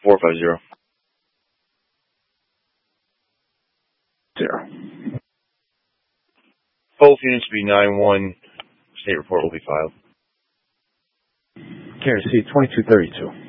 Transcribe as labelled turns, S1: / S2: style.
S1: 450.
S2: 0.
S1: Both units will be 9-1. State report will be filed.
S2: Carry C 2232.